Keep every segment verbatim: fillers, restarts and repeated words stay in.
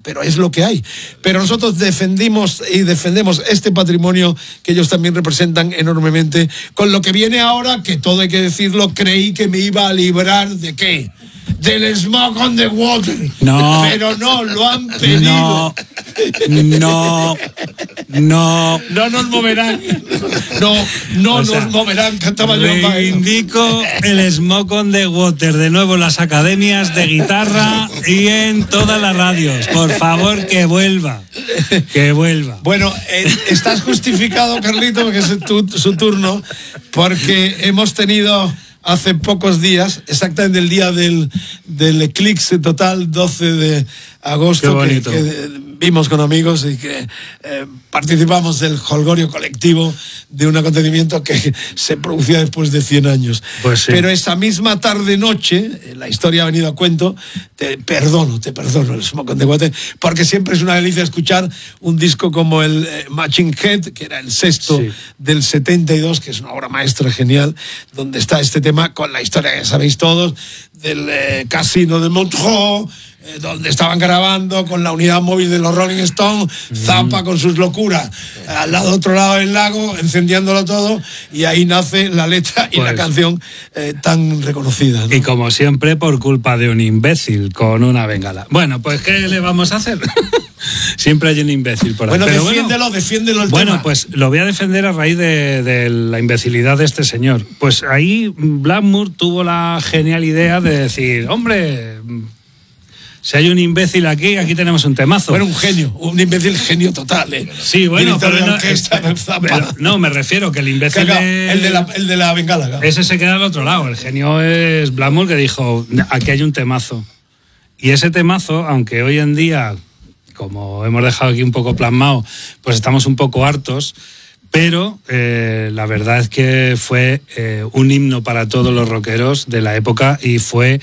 pero es lo que hay. Pero nosotros defendimos y defendemos este patrimonio que ellos también representan enormemente. Con lo que viene ahora, que todo hay que decirlo, creí que me iba a librar de ¿qué? Del Smoke on the Water. No. Pero no, lo han pedido. No. No. No. No nos moverán. No, no o nos sea, moverán, cantaba yo. Reivindico el Smoke on the Water de nuevo en las academias de guitarra y en todas las radios. Por favor, que vuelva. Que vuelva. Bueno, eh, estás justificado, Carlito, porque es tu, su turno, porque hemos tenido hace pocos días, exactamente el día del, del eclipse total, doce de agosto, que, que vimos con amigos y que eh, participamos del jolgorio colectivo de un acontecimiento que se producía después de cien años. Pues sí. Pero esa misma tarde-noche, la historia ha venido a cuento, te perdono, te perdono el Smoke on the Water, porque siempre es una delicia escuchar un disco como el eh, Machine Head, que era el sexto sí. del setenta y dos, que es una obra maestra genial, donde está este tema con la historia que sabéis todos, del eh, casino de Montreux, eh, donde estaban grabando con la unidad móvil de los Rolling Stones, mm. Zappa con sus locuras, al lado otro lado del lago, encendiéndolo todo, y ahí nace la letra y pues, la canción eh, tan reconocida, ¿no? Y como siempre, por culpa de un imbécil con una bengala. Bueno, pues ¿qué le vamos a hacer? Siempre hay un imbécil por ahí. Bueno, Pero defiéndelo, bueno, defiéndelo el bueno, tema. pues lo voy a defender a raíz de, de la imbecilidad de este señor. Pues ahí Blackmore tuvo la genial idea de decir, hombre, si hay un imbécil aquí, aquí tenemos un temazo. Bueno, un genio, un imbécil genio total, ¿eh? Sí, bueno, pero no, orquesta, eh, pero no, me refiero que el imbécil Caga, de, el de la, el de la bengala. Caga. Ese se queda al otro lado. El genio es Blackmore, que dijo, aquí hay un temazo. Y ese temazo, aunque hoy en día, como hemos dejado aquí un poco plasmado, pues estamos un poco hartos, pero eh, la verdad es que fue eh, un himno para todos los rockeros de la época y fue,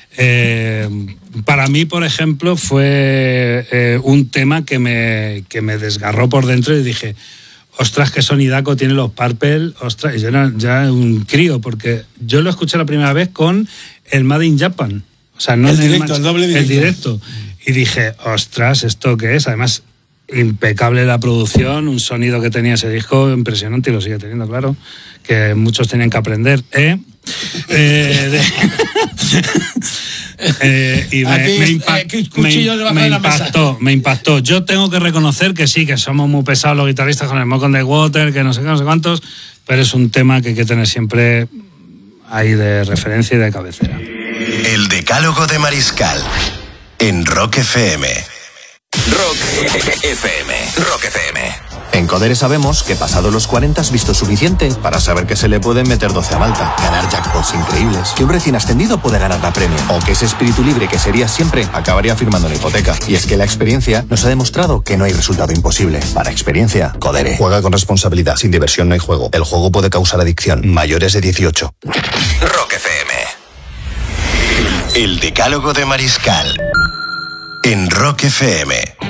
eh, para mí, por ejemplo, fue eh, un tema que me, que me desgarró por dentro y dije, ostras, qué sonidaco tienen los Purple, ostras, y yo era ya un crío, porque yo lo escuché la primera vez con el Made in Japan. O sea, no el en directo, el, el doble directo. El directo. Y dije, ostras, ¿esto qué es? Además, impecable la producción, un sonido que tenía ese disco impresionante y lo sigue teniendo, claro, que muchos tenían que aprender. ¿eh? eh, de... eh, y me, Aquí, me, impa- eh, cuchillo me, debajo me de la impactó, mesa. me impactó. Yo tengo que reconocer que sí, que somos muy pesados los guitarristas con el Smoke on the Water, que no sé qué, no sé cuántos, pero es un tema que hay que tener siempre ahí de referencia y de cabecera. El Decálogo de Mariscal en Rock F M. Rock F M. Rock F M. En Codere sabemos que pasado los cuarenta has visto suficiente para saber que se le pueden meter doce a Malta, ganar jackpots increíbles, que un recién ascendido puede ganar la premio, o que ese espíritu libre que serías siempre acabaría firmando la hipoteca. Y es que la experiencia nos ha demostrado que no hay resultado imposible. Para experiencia, Codere. Juega con responsabilidad. Sin diversión no hay juego. El juego puede causar adicción. Mayores de dieciocho. Rock F M. El Decálogo de Mariscal en Rock F M.